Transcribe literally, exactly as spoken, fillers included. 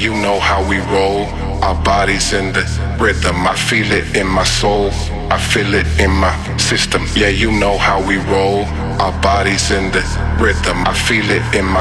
you know how we roll. Our bodies in the rhythm, I feel it in my soul, I feel it in my system. Yeah, you know how we roll. Our bodies in the rhythm, I feel it in my